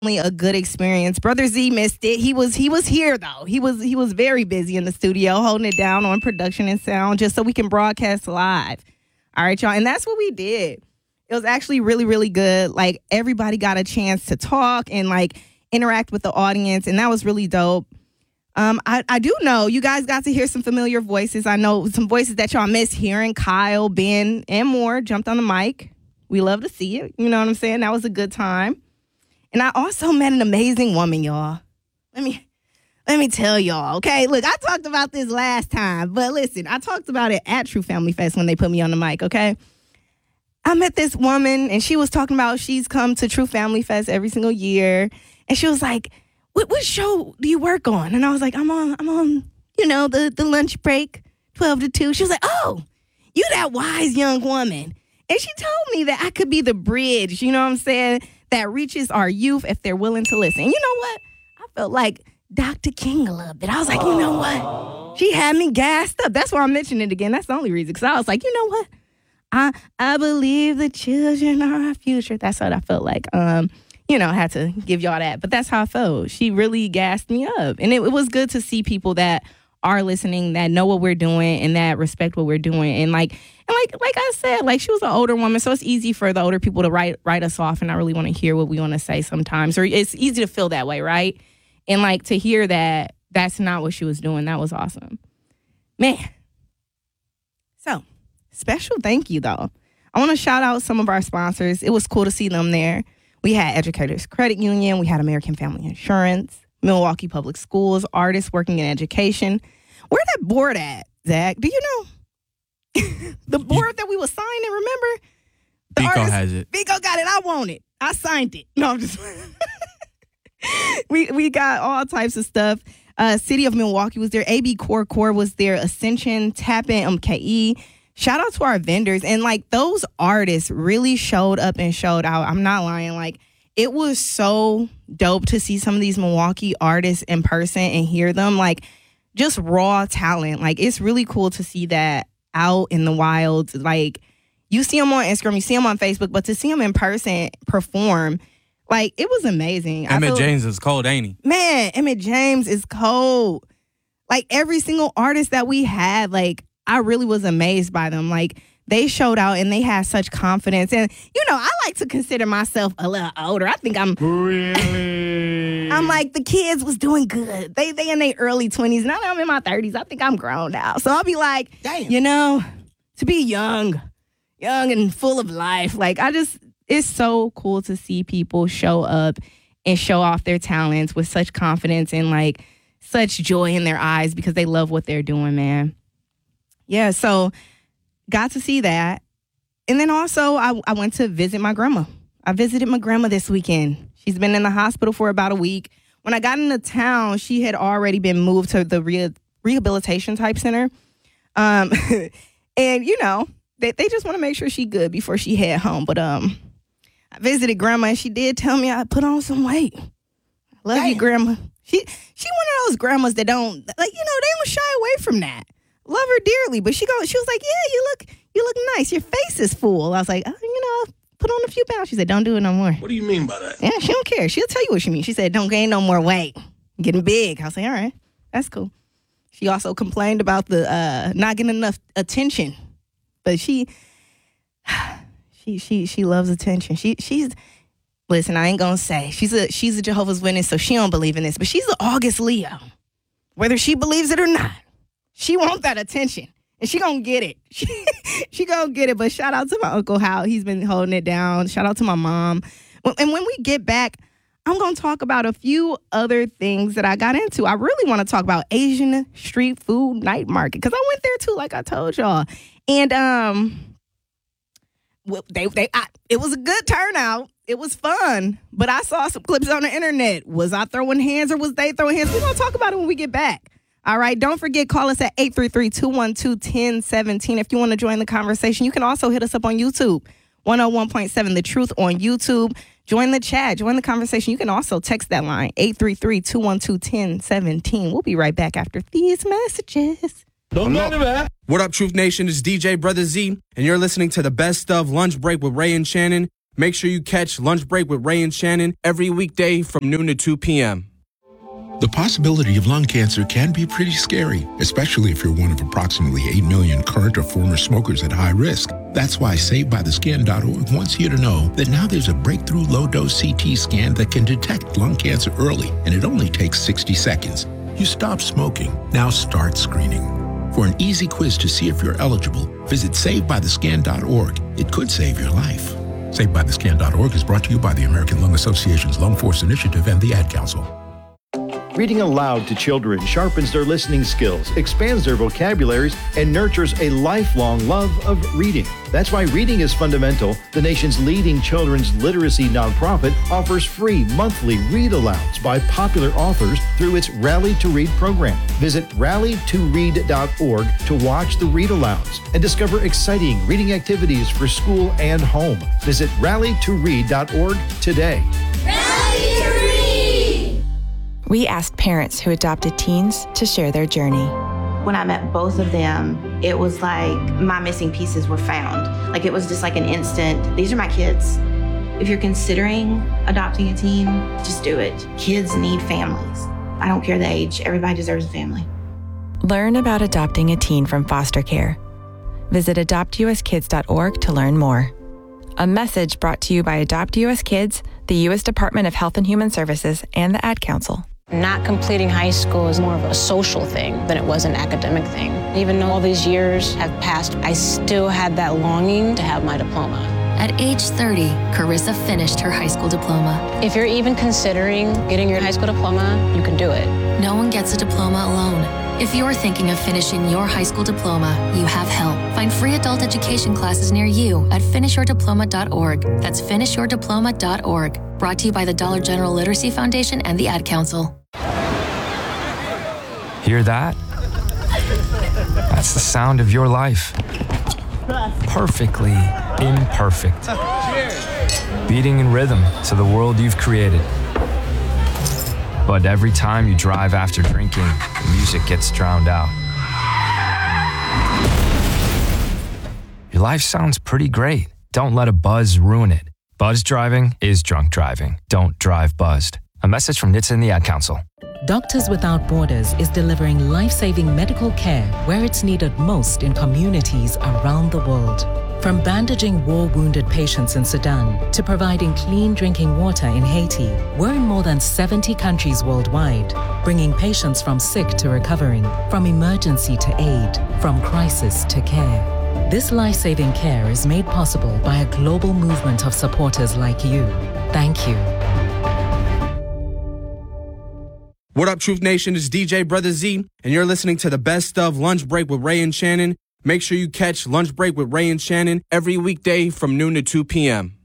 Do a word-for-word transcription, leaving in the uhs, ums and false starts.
A good experience. Brother Z missed it. He was he was here though. He was he was very busy in the studio holding it down on production and sound just so we can broadcast live. All right, y'all. And that's what we did. It was actually really, really good. Like everybody got a chance to talk and like interact with the audience, and that was really dope. Um, I, I do know you guys got to hear some familiar voices. I know some voices that y'all miss hearing. Kyle, Ben, and more jumped on the mic. We love to see it. You know what I'm saying? That was a good time. And I also met an amazing woman, y'all. Let me let me tell y'all, okay? Look, I talked about this last time, but listen, I talked about it at True Family Fest when they put me on the mic, okay? I met this woman, and she was talking about she's come to True Family Fest every single year, and she was like, what, what show do you work on? And I was like, I'm on, I'm on, you know, the, the lunch break, twelve to two. She was like, oh, you that wise young woman. And she told me that I could be the bridge, you know what I'm saying, that reaches our youth if they're willing to listen. You know what? I felt like Doctor King a little bit. I was like, you know what? She had me gassed up. That's why I'm mentioning it again. That's the only reason. Because I was like, you know what? I I believe the children are our future. That's what I felt like. Um, you know, I had to give y'all that. But that's how I felt. She really gassed me up. And it, it was good to see people that are listening, that know what we're doing, and that respect what we're doing. And like, and like, like I said, like she was an older woman, so it's easy for the older people to write write us off and not really want to hear what we want to say sometimes, or it's easy to feel that way, right? And like to hear that that's not what she was doing, that was awesome, man. So special thank you though. I want to shout out some of our sponsors. It was cool to see them there. We had Educators Credit Union, we had American Family Insurance, Milwaukee Public Schools, artists working in education. Where that board at, Zach? Do you know? The board that we were signing, remember? The Vico artist, has it. Vico got it. I want it. I signed it. No, I'm just we we got all types of stuff. Uh, City of Milwaukee was there. A B Core Core was there. Ascension, Tappan, M K E. Shout out to our vendors. And like those artists really showed up and showed out. I'm not lying. Like it was so dope to see some of these Milwaukee artists in person and hear them. Like just raw talent. Like it's really cool to see that out in the wild. Like you see them on Instagram, you see them on Facebook, but to see them in person perform, like it was amazing. Emmett James is cold, ain't he? Man, Emmett James is cold. Like every single artist that we had, like I really was amazed by them. Like they showed out and they had such confidence. And you know, I like to consider myself a little older. I think I'm really. I'm like the kids was doing good. They they in their early twenties. Now I'm in my thirties. I think I'm grown now. So I'll be like, damn, you know, to be young, young and full of life. Like I just, it's so cool to see people show up and show off their talents with such confidence and like such joy in their eyes because they love what they're doing, man. Yeah, so got to see that. And then also I, I went to visit my grandma. I visited my grandma this weekend. She's been in the hospital for about a week. When I got into town, she had already been moved to the re- rehabilitation type center. Um, and, you know, they, they just want to make sure she's good before she head home. But um, I visited grandma, and she did tell me I put on some weight. Love Damn. you, grandma. She she one of those grandmas that don't, like, you know, they don't shy away from that. Love her dearly, but she go. She was like, yeah, you look you look nice. Your face is full. I was like, oh, you know, put on a few pounds. She said, don't do it no more. What do you mean by that? Yeah, she don't care. She'll tell you what she means. She said, don't gain no more weight. I'm getting big. I was like, all right, that's cool. She also complained about the uh, not getting enough attention, but she, she, she, she loves attention. She, she's. Listen, I ain't gonna say she's a she's a Jehovah's Witness, so she don't believe in this. But she's an August Leo, whether she believes it or not. She wants that attention, and she gonna get it. She, she gonna get it. But shout out to my Uncle Hal. He's been holding it down. Shout out to my mom. And when we get back, I'm gonna talk about a few other things that I got into. I really want to talk about Asian street food night market because I went there too, like I told y'all. And um, well, they they I, it was a good turnout. It was fun, but I saw some clips on the internet. Was I throwing hands or was they throwing hands? We're gonna talk about it when we get back. All right, don't forget, call us at eight three three, two one two, one zero one seven if you want to join the conversation. You can also hit us up on YouTube, one oh one point seven The Truth on YouTube. Join the chat, join the conversation. You can also text that line, eight three three, two one two, one zero one seven. We'll be right back after these messages. Don't matter, man. What up, Truth Nation? It's D J Brother Z, and you're listening to the best of Lunch Break with Ray and Shannon. Make sure you catch Lunch Break with Ray and Shannon every weekday from noon to two p.m. The possibility of lung cancer can be pretty scary, especially if you're one of approximately eight million current or former smokers at high risk. That's why Saved By The Scan dot org wants you to know that now there's a breakthrough low-dose C T scan that can detect lung cancer early, and it only takes sixty seconds. You stop smoking, now start screening. For an easy quiz to see if you're eligible, visit Saved By The Scan dot org. It could save your life. Saved By The Scan dot org is brought to you by the American Lung Association's Lung Force Initiative and the Ad Council. Reading aloud to children sharpens their listening skills, expands their vocabularies, and nurtures a lifelong love of reading. That's why Reading is Fundamental, the nation's leading children's literacy nonprofit, offers free monthly read-alouds by popular authors through its Rally to Read program. Visit rally to read dot org to watch the read-alouds and discover exciting reading activities for school and home. Visit rally to read dot org today. Rally to Read! We asked parents who adopted teens to share their journey. When I met both of them, it was like my missing pieces were found. Like it was just like an instant, these are my kids. If you're considering adopting a teen, just do it. Kids need families. I don't care the age, everybody deserves a family. Learn about adopting a teen from foster care. Visit adopt u s kids dot org to learn more. A message brought to you by Adopt U S Kids, the U S Department of Health and Human Services, and the Ad Council. Not completing high school is more of a social thing than it was an academic thing. Even though all these years have passed, I still had that longing to have my diploma. At age thirty, Carissa finished her high school diploma. If you're even considering getting your high school diploma, you can do it. No one gets a diploma alone. If you're thinking of finishing your high school diploma, you have help. Find free adult education classes near you at finish your diploma dot org. That's finish your diploma dot org. Brought to you by the Dollar General Literacy Foundation and the Ad Council. Hear that? That's the sound of your life. Perfectly imperfect. Beating in rhythm to the world you've created. But every time you drive after drinking, the music gets drowned out. Your life sounds pretty great. Don't let a buzz ruin it. Buzz driving is drunk driving. Don't drive buzzed. A message from N H T S A and the Ad Council. Doctors Without Borders is delivering life-saving medical care where it's needed most in communities around the world. From bandaging war-wounded patients in Sudan to providing clean drinking water in Haiti, we're in more than seventy countries worldwide, bringing patients from sick to recovering, from emergency to aid, from crisis to care. This life-saving care is made possible by a global movement of supporters like you. Thank you. What up, Truth Nation? It's D J Brother Z, and you're listening to the best of Lunch Break with Ray and Shannon. Make sure you catch Lunch Break with Ray and Shannon every weekday from noon to two p.m.